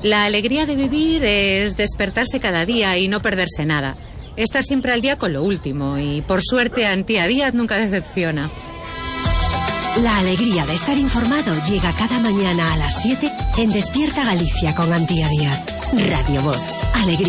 La alegría de vivir es despertarse cada día y no perderse nada. Estar siempre al día con lo último y, por suerte, Antía Díaz nunca decepciona. La alegría de estar informado llega cada mañana a las 7 en Despierta Galicia con Antía Díaz. Radio Voz. Alegría.